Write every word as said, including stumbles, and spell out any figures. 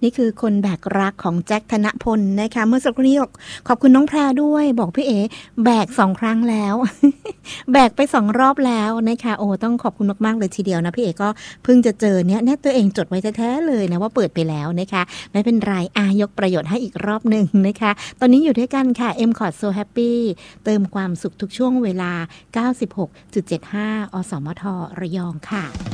นี่คือคนแบกรักของแจ็คธนพลนะคะเมื่อสักครู่นี้ขอบคุณน้องแพรด้วยบอกพี่เอ๋แบกสองครั้งแล้ว แบกไปสองรอบแล้วนะคะโอ้ต้องขอบคุณมากๆเลยทีเดียวนะพี่เอ๋ก็เพิ่งจะเจอเนี่ยเนี่ยตัวเองจดไว้แท้ๆเลยนะว่าเปิดไปแล้วนะคะไม่เป็นไรอายกประโยชน์ให้อีกรอบหนึ่งนะคะตอนนี้อยู่ด้วยกันค่ะ เอ็ม คอร์ด So Happy เติมความสุขทุกช่วงเวลา เก้าสิบหกจุดเจ็ดห้า อสมทระยองค่ะ